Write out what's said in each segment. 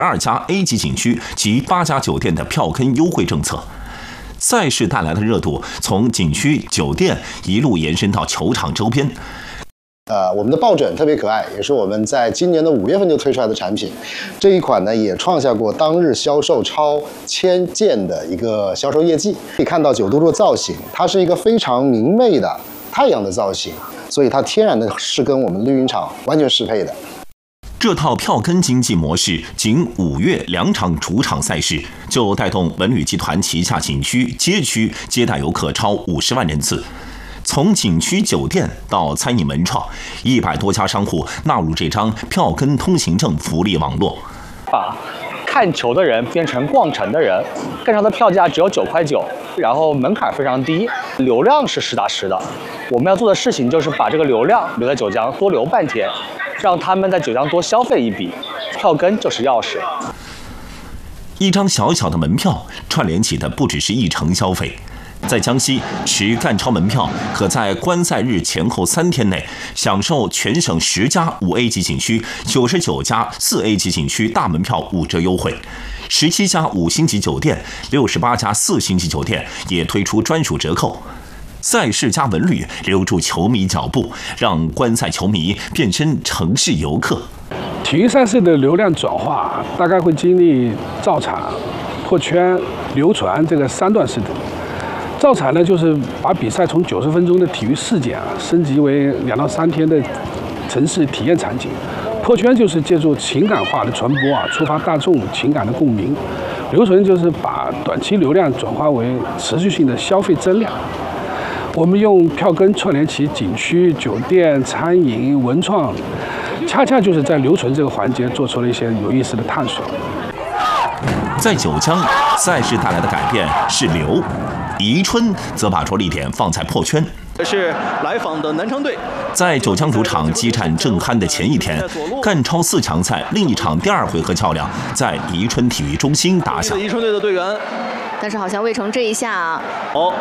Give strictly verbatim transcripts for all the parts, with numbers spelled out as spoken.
二家 A 级景区及八家酒店的票根优惠政策。赛事带来的热度从景区、酒店一路延伸到球场周边。 呃，我们的抱枕特别可爱，也是我们在今年的五月份就推出来的产品。这一款呢，也创下过当日销售超千件的一个销售业绩。可以看到九嘟嘟的造型，它是一个非常明媚的太阳的造型，所以它天然的是跟我们绿茵场完全适配的。 这套票根经济模式，仅五月两场主场赛事就带动文旅集团旗下景区、街区接待游客超五十万人次。从景区、酒店到餐饮文创，一百多家商户纳入这张票根通行证福利网络， 把看球的人变成逛城的人。干场的票价只有九块九，然后门槛非常低，流量是实打实的。我们要做的事情就是把这个流量留在九江，多留半天，让他们在九江多消费一笔。票根就是钥匙。 一张小小的门票串联起的不只是一城消费。在江西持赣超门票，可在观赛日前后三天内享受全省十家五 A 级景区、九十九家四 A 级景区大门票五折优惠，十七家五星级酒店、六十八家四星级酒店也推出专属折扣。赛事加文旅留住球迷脚步，让观赛球迷变身城市游客。 体育赛事的流量转化大概会经历造场、破圈、流传这个三段式的。造场呢，就是把比赛从九十分钟的体育事件啊，升级为两到三天的城市体验场景。破圈就是借助情感化的传播啊，触发大众情感的共鸣。留存就是把短期流量转化为持续性的消费增量。我们用票根串联起景区、酒店、餐饮、文创，恰恰就是在留存这个环节做出了一些有意思的探索。 在九江，赛事带来的改变是流。宜春则把着力点放在破圈。 这是来访的南昌队， 在九江主场激战正酣的前一天，赣超四强赛另一场第二回合较量在宜春体育中心打响。 宜春队的队员， 但是好像魏成这一下啊， 哦，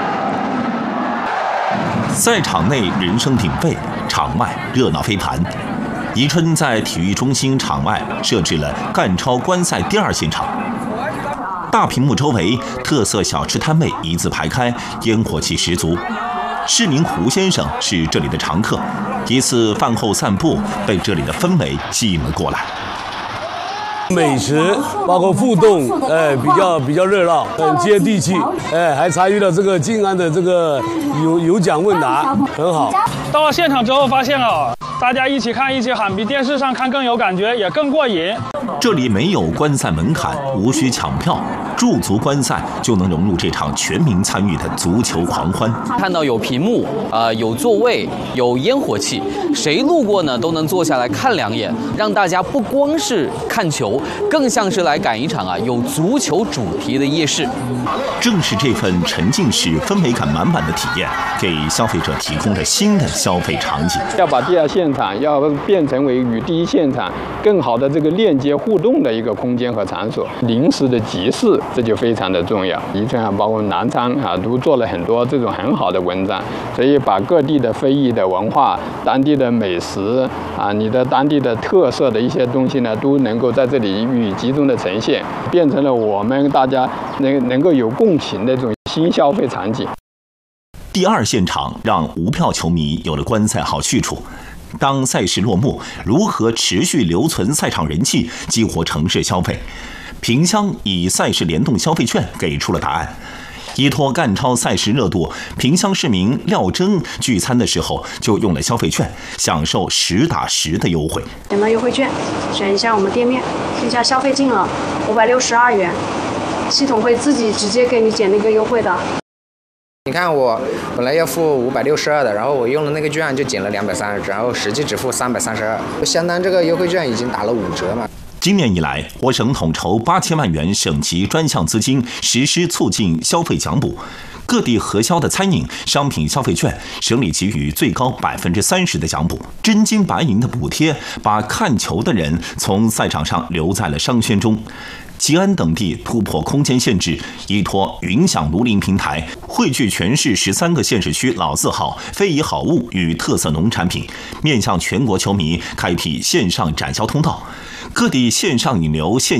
赛场内人声鼎沸，场外热闹飞盘。宜春在体育中心场外设置了赣超观赛第二现场。大屏幕周围，特色小吃摊位一字排开，烟火气十足。市民胡先生是这里的常客，一次饭后散步被这里的氛围吸引了过来。 美食包括互动，哎，比较比较热闹，很接地气，哎，还参与了这个静安的这个有有奖问答，很好。 到了现场之后，发现了大家一起看一起喊，比电视上看更有感觉，也更过瘾。 这里没有观赛门槛，无需抢票，驻足观赛就能融入这场全民参与的足球狂欢。 看到有屏幕，呃，有座位，有烟火气，谁路过呢都能坐下来看两眼，让大家不光是看球，更像是来赶一场啊有足球主题的夜市。 正是这份沉浸式、氛围感满满的体验，给消费者提供了新的消费场景。 要把第二现场要变成为与第一现场更好的这个链接互动的一个空间和场所。临时的集市，这就非常的重要。宜春啊，包括南昌啊，都做了很多这种很好的文章，所以把各地的非遗的文化、当地的美食啊，你的当地的特色的一些东西呢，都能够在这里予以集中的呈现，变成了我们大家能能够有共情的这种新消费场景。 第二现场让无票球迷有了观赛好去处。当赛事落幕，如何持续留存赛场人气，激活城市消费？萍乡以赛事联动消费券给出了答案。依托赣超赛事热度，萍乡市民廖征聚餐的时候就用了消费券，享受实打实的优惠。 点到优惠券，选一下我们店面，添加消费金额五百六十二元，系统会自己直接给你减那个优惠的。 你看我本来要付五百六十二的，然后我用了那个券就减了两百三十，然后实际只付三百三十二，相当这个优惠券已经打了五折嘛。 今年以来，我省统筹八千万元省级专项资金，实施促进消费奖补。各地核销的餐饮、商品消费券，省里给予最高百分之三十的奖补，真金白银的补贴，把看球的人从赛场上留在了商圈中。吉安等地突破空间限制，依托云享庐陵平台，汇聚全市十三个县市区老字号、非遗好物与特色农产品，面向全国球迷开辟线上展销通道。 各地线上引流、线